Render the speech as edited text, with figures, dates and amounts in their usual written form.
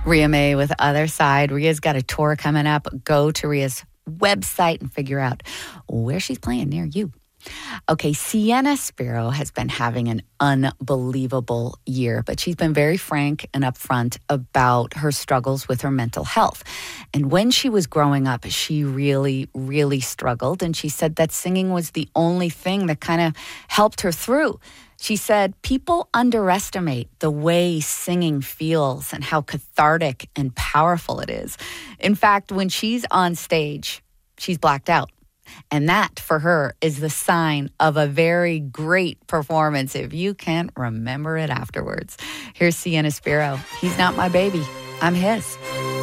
Ria May with Other Side. Ria's got a tour coming up. Go to Ria's website and figure out where she's playing near you. Okay, Sienna Spiro has been having an unbelievable year, but she's been very frank and upfront about her struggles with her mental health. And when she was growing up, she really, really struggled. And she said that singing was the only thing that kind of helped her through. She said people underestimate the way singing feels and how cathartic and powerful it is. In fact, when she's on stage, she's blacked out. And that, for her, is the sign of a very great performance if you can't remember it afterwards. Here's Sienna Spiro. He's not my baby. I'm his.